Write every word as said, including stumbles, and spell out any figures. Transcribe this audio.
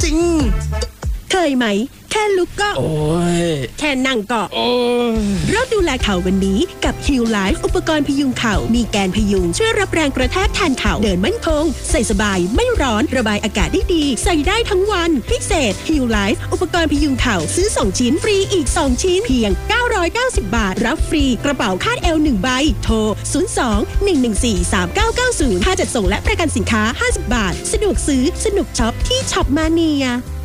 จริงเคยไหมแค่ลุกก็โอ้ยแค่นั่งก็โอ้ยเริ่มดูแลเข่าวันนี้กับ Heal Life อุปกรณ์พยุงเข่ามีแกนพยุงช่วยรับแรงกระแทกแทนเข่าเดินมั่นคงใส่สบายไม่ร้อนระบายอากาศได้ดีใส่ได้ทั้งวันพิเศษ Heal Life อุปกรณ์พยุงเข่าซื้อสองชิ้นฟรีอีกสองชิ้นเพียงเก้าร้อยเก้าสิบบาทรับฟรีกระเป๋าคาดเอวหนึ่งใบโทรศูนย์ สอง หนึ่ง หนึ่ง สี่ สาม เก้า เก้า ศูนย์ค่าจัดส่งและประกันสินค้าห้าสิบบาทสะดวกซื้อสนุกช็อปที่ช็อปมาเนีย